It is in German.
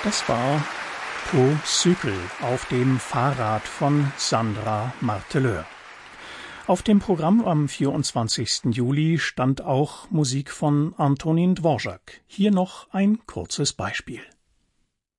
Das war Pour Cycle auf dem Fahrrad von Sandra Marteleur. Auf dem Programm am 24. Juli stand auch Musik von Antonin Dvorak. Hier noch ein kurzes Beispiel.